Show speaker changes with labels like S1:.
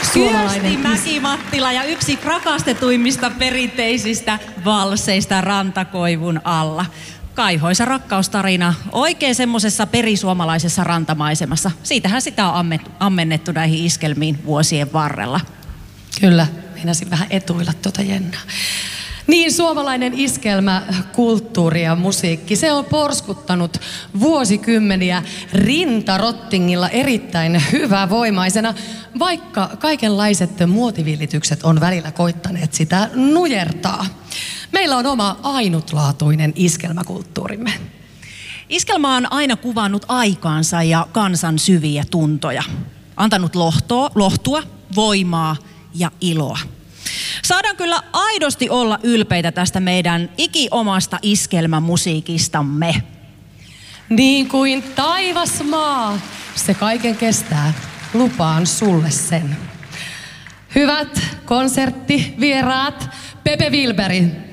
S1: Kyösti Mäki-Mattila ja yksi rakastetuimmista perinteisistä valseista Rantakoivun alla. Kaihoisa rakkaustarina oikein semmosessa perisuomalaisessa rantamaisemassa. Siitähän sitä on ammennettu näihin iskelmiin vuosien varrella.
S2: Kyllä, meinasin vähän etuilla Jennaa. Niin, suomalainen iskelmä, kulttuuri ja musiikki, se on porskuttanut vuosikymmeniä rintarottingilla erittäin hyvävoimaisena, vaikka kaikenlaiset muotivillitykset on välillä koittaneet sitä nujertaa. Meillä on oma ainutlaatuinen iskelmäkulttuurimme.
S1: Iskelmä on aina kuvannut aikaansa ja kansan syviä tuntoja. Antanut lohtua, voimaa ja iloa. Saadaan kyllä aidosti olla ylpeitä tästä meidän ikiomasta iskelmämusiikistamme.
S2: Niin kuin taivas maa, se kaiken kestää. Lupaan sulle sen. Hyvät konserttivieraat, Pepe Wilberi.